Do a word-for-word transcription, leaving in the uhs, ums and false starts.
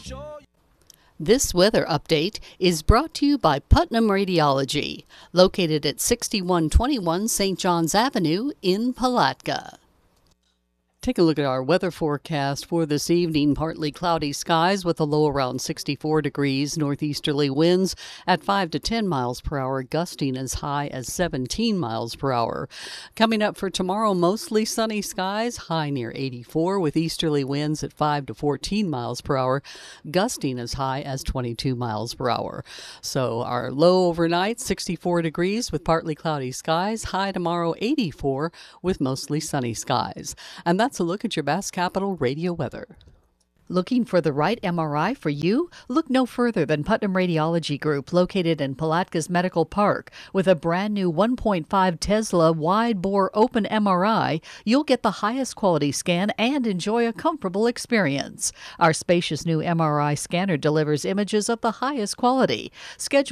This weather update is brought to you by Putnam Radiology, located at sixty-one twenty-one Saint Johns Avenue in Palatka. Take a look at our weather forecast for this evening. Partly cloudy skies with a low around sixty-four degrees. Northeasterly winds at five to ten miles per hour, gusting as high as seventeen miles per hour. Coming up for tomorrow, mostly sunny skies, high near eighty-four, with easterly winds at five to fourteen miles per hour, gusting as high as twenty-two miles per hour. So our low overnight, sixty-four degrees with partly cloudy skies. High tomorrow, eighty-four, with mostly sunny skies. And that's a look at your Bass Capital radio weather. Looking for the right M R I for you? Look no further than Putnam Radiology Group, located in Palatka's Medical Park. With a brand new one point five Tesla wide-bore open M R I, you'll get the highest quality scan and enjoy a comfortable experience. Our spacious new M R I scanner delivers images of the highest quality. Schedule